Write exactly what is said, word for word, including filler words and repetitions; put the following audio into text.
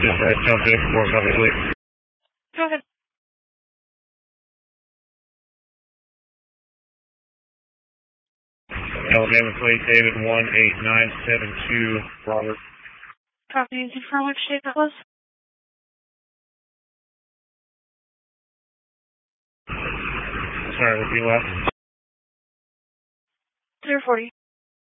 Just uh, jump in for copy, please. Go ahead. Alabama plate David one eight nine seven two, Robert. Copy. You confirm which state that was? Sorry, repeat last. zero forty.